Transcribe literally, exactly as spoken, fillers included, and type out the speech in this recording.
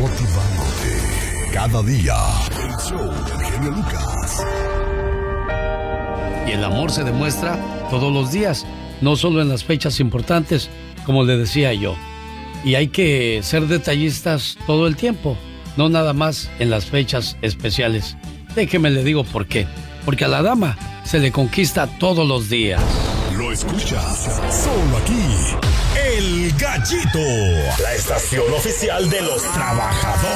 motivándote cada día. El show del genio Lucas. Y el amor se demuestra todos los días, no solo en las fechas importantes, como le decía yo. Y hay que ser detallistas todo el tiempo, no nada más en las fechas especiales. Déjeme le digo por qué. Porque a la dama se le conquista todos los días. Lo escuchas solo aquí. El Gallito, la estación oficial de los trabajadores.